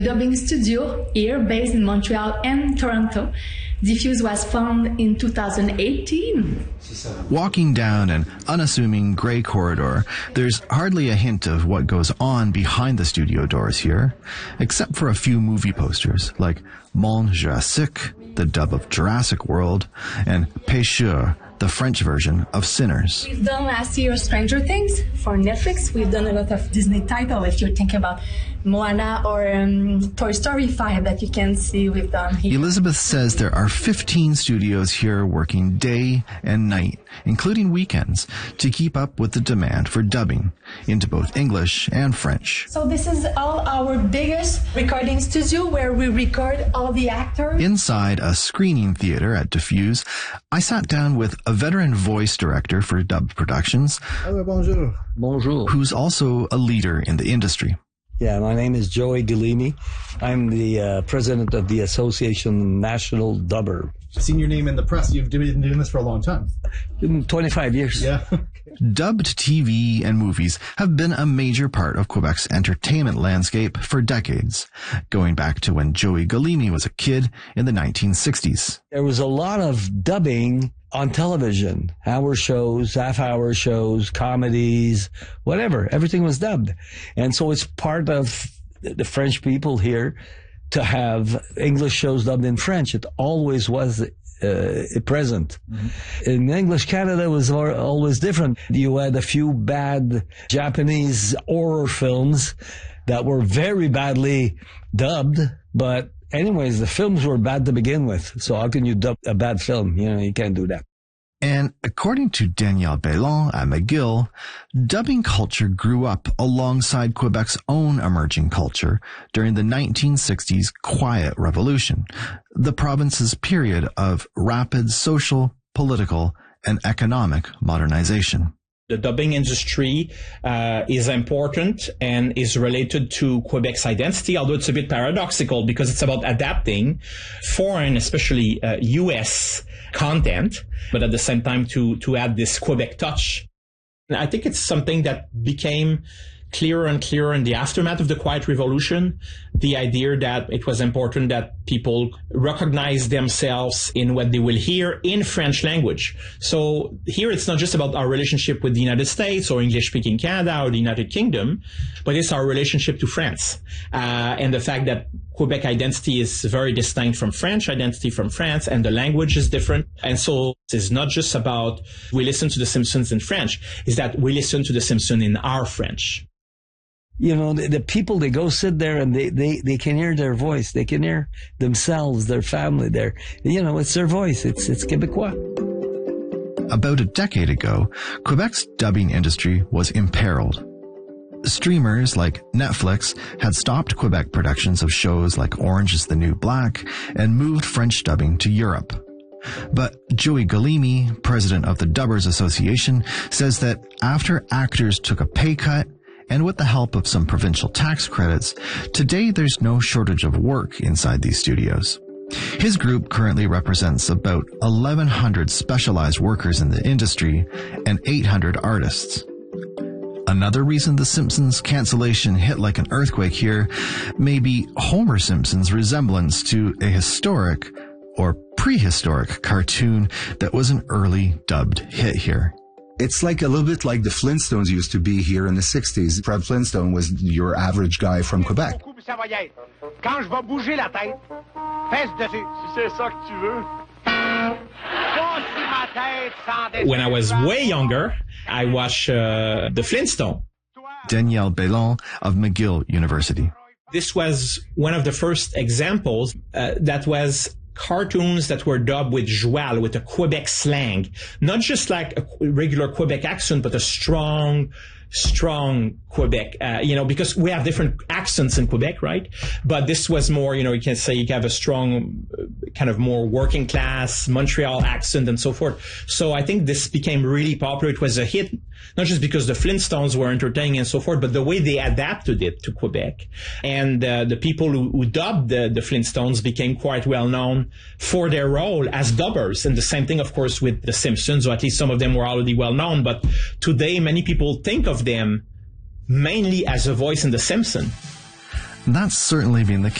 Dubbing studio here based in Montreal and Toronto. Diffuse was founded in 2018. Walking down an unassuming gray corridor, there's hardly a hint of what goes on behind the studio doors here, except for a few movie posters like Monde Jurassique, the dub of Jurassic World, and Pêcheurs, the French version of Sinners. We've done last year Stranger Things for Netflix. We've done a lot of Disney titles. If you're thinking about Moana or Toy Story 5 that you can see we've done here. Elizabeth says there are 15 studios here working day and night, including weekends, to keep up with the demand for dubbing into both English and French. So this is all our biggest recording studio where we record all the actors. Inside a screening theater at Diffuse, I sat down with a veteran voice director for dubbed productions. Hello, bonjour. Bonjour. Who's also a leader in the industry. Yeah, my name is Joey Galimi. I'm the president of the Association National Dubber. I've seen your name in the press. You've been doing this for a long time. 25 years. Yeah. Dubbed TV and movies have been a major part of Quebec's entertainment landscape for decades, going back to when Joey Galimi was a kid in the 1960s. There was a lot of dubbing on television, hour shows, half-hour shows, comedies, whatever. Everything was dubbed. And so it's part of the French people here to have English shows dubbed in French. It always was present. Mm-hmm. In English Canada, it was always different. You had a few bad Japanese horror films that were very badly dubbed, but anyways, the films were bad to begin with. So how can you dub a bad film? You can't do that. And according to Danielle Bellon at McGill, dubbing culture grew up alongside Quebec's own emerging culture during the 1960s Quiet Revolution, the province's period of rapid social, political, and economic modernization. The dubbing industry is important and is related to Quebec's identity, although it's a bit paradoxical because it's about adapting foreign, especially U.S. content, but at the same time to add this Quebec touch. And I think it's something that became clearer and clearer in the aftermath of the Quiet Revolution, the idea that it was important that people recognize themselves in what they will hear in French language. So here it's not just about our relationship with the United States or English-speaking Canada or the United Kingdom, but it's our relationship to France. And the fact that Quebec identity is very distinct from French identity from France, and the language is different. And so it's not just about we listen to The Simpsons in French, it's that we listen to The Simpsons in our French. The people, they go sit there and they can hear their voice. They can hear themselves, their family, it's their voice. It's Quebecois. About a decade ago, Quebec's dubbing industry was imperiled. Streamers like Netflix had stopped Quebec productions of shows like Orange is the New Black and moved French dubbing to Europe. But Joey Galimi, president of the Dubbers Association, says that after actors took a pay cut, and with the help of some provincial tax credits, today there's no shortage of work inside these studios. His group currently represents about 1,100 specialized workers in the industry and 800 artists. Another reason The Simpsons cancellation hit like an earthquake here may be Homer Simpson's resemblance to a historic or prehistoric cartoon that was an early dubbed hit here. It's like a little bit like the Flintstones used to be here in the 60s. Fred Flintstone was your average guy from Quebec. Quand je vais bouger la tête, pèse dessus. Si c'est ça que tu veux. When I was way younger, I watched the Flintstones. Danielle Bellon of McGill University. This was one of the first examples that was cartoons that were dubbed with joual, with a Quebec slang. Not just like a regular Quebec accent, but a strong Quebec, because we have different accents in Quebec, right? But this was more, you can say you have a strong kind of more working class Montreal accent and so forth. So I think this became really popular. It was a hit, not just because the Flintstones were entertaining and so forth, but the way they adapted it to Quebec. And the people who dubbed the Flintstones became quite well known for their role as dubbers. And the same thing, of course, with the Simpsons, or at least some of them were already well known. But today, many people think of them mainly as a voice in The Simpsons. That's certainly been the